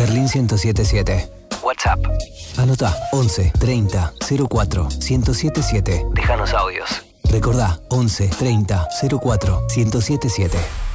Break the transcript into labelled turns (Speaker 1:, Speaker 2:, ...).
Speaker 1: Berlín 1077. WhatsApp. Anota 11 30 04 1077. Déjanos audios. Recordá 11 30 04 1077.